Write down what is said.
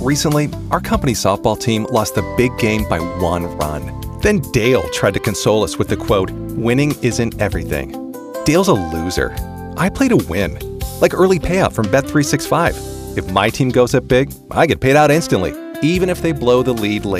Recently, our company softball team lost the big game by 1 run. Then Dale tried to console us with the quote, "Winning isn't everything." Dale's a loser. I play to win, like early payout from Bet365. If my team goes up big, I get paid out instantly, even if they blow the lead later.